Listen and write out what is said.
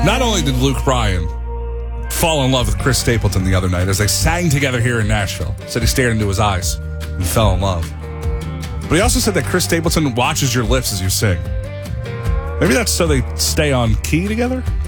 Not only did Luke Bryan fall in love with Chris Stapleton the other night as they sang together here in Nashville, said he stared into his eyes and fell in love. But he also said that Chris Stapleton watches your lips as you sing. Maybe that's so they stay on key together?